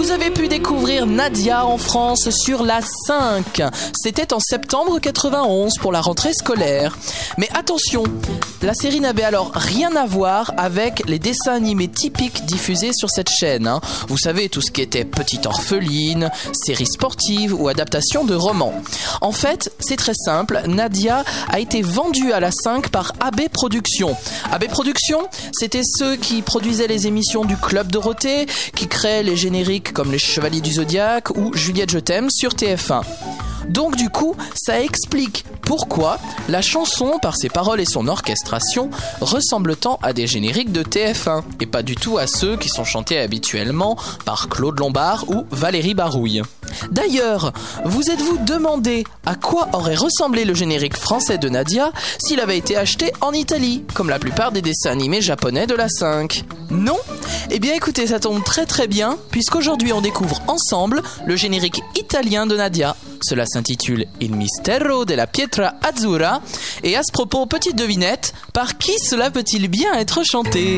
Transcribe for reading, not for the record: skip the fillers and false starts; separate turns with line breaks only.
Vous avez pu découvrir Nadia en France sur la 5. C'était en septembre 91 pour la rentrée scolaire. Mais attention, la série n'avait alors rien à voir avec les dessins animés typiques diffusés sur cette chaîne. Vous savez, tout ce qui était Petite Orpheline, séries sportives ou adaptation de romans. En fait, c'est très simple, Nadia a été vendue à la 5 par AB Productions. AB Productions, c'était ceux qui produisaient les émissions du Club Dorothée, qui créaient les génériques comme Les Chevaliers du Zodiaque ou Juliette je t'aime sur TF1. Donc du coup, ça explique pourquoi la chanson, par ses paroles et son orchestration, ressemble tant à des génériques de TF1 et pas du tout à ceux qui sont chantés habituellement par Claude Lombard ou Valérie Barouille. D'ailleurs, vous êtes-vous demandé à quoi aurait ressemblé le générique français de Nadia s'il avait été acheté en Italie, comme la plupart des dessins animés japonais de la 5 ? Non ? Eh bien écoutez, ça tombe très très bien, puisqu'aujourd'hui on découvre ensemble le générique italien de Nadia. Cela s'intitule Il mistero della pietra azzurra. Et à ce propos, petite devinette, par qui cela peut-il bien être chanté ?